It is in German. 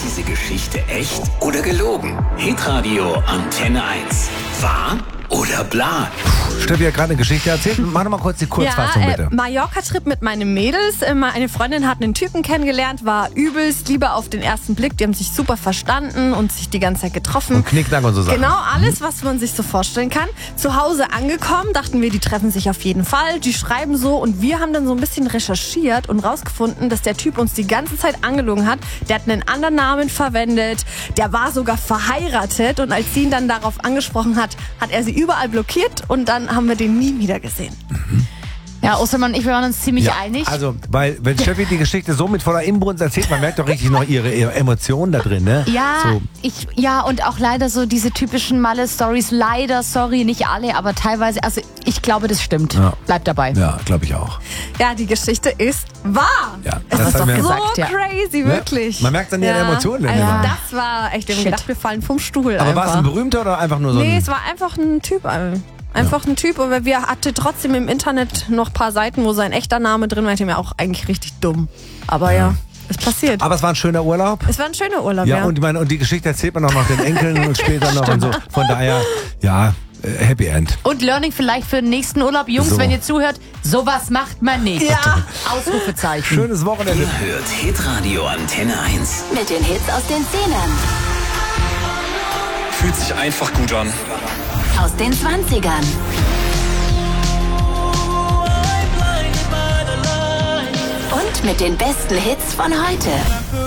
diese Geschichte echt oder gelogen? Hitradio Antenne 1. Wahr oder bla? Steffi hat gerade eine Geschichte erzählt. Mach doch mal kurz die Kurzfassung, bitte. Mallorca-Trip mit meinen Mädels. Eine Freundin hat einen Typen kennengelernt, war übelst Liebe auf den ersten Blick. Die haben sich super verstanden und sich die ganze Zeit getroffen. Und Knickknack und so Sachen. Genau, alles, was man sich so vorstellen kann. Zu Hause angekommen, dachten wir, die treffen sich auf jeden Fall. Die schreiben so und wir haben dann so ein bisschen recherchiert und rausgefunden, dass der Typ uns die ganze Zeit angelogen hat. Der hat einen anderen Namen verwendet. Der war sogar verheiratet und als sie ihn dann darauf angesprochen hat, hat er sie überall blockiert und dann haben wir den nie wieder gesehen. Ja, Ostermann und ich, wir waren uns ziemlich einig. Also, weil wenn Steffi die Geschichte so mit voller Inbrunst erzählt, man merkt doch richtig noch ihre Emotionen da drin, ne? Ja, So. Und auch leider so diese typischen Malle-Stories. Leider, sorry, nicht alle, aber teilweise. Also ich glaube, das stimmt. Ja. Bleibt dabei. Ja, glaube ich auch. Ja, die Geschichte ist wahr. Ja, Es das ist haben doch wir- so gesagt, ja. crazy, wirklich. Man merkt an ihren Emotionen. Also immer. das war echt, ich hab gedacht, wir fallen vom Stuhl. Aber war es einfach. ein berühmter oder einfach nur so Nee, ein... es war einfach ein Typ. Einfach ein Typ, aber wir hatten trotzdem im Internet noch ein paar Seiten, wo sein echter Name drin war. Ich mir auch eigentlich richtig dumm. Aber ja, ist passiert. Aber es war ein schöner Urlaub. Es war ein schöner Urlaub, Ja, ja. und, ich meine, und die Geschichte erzählt man auch noch den Enkeln und später noch und so. Von daher, ja, Happy End. Und Learning vielleicht für den nächsten Urlaub. Jungs, So. wenn ihr zuhört, sowas macht man nicht. Ja. Ausrufezeichen. Schönes Wochenende. Ihr hört Hitradio Antenne 1. Mit den Hits aus den 10ern, Fühlt sich einfach gut an. aus den 20ern und mit den besten Hits von heute.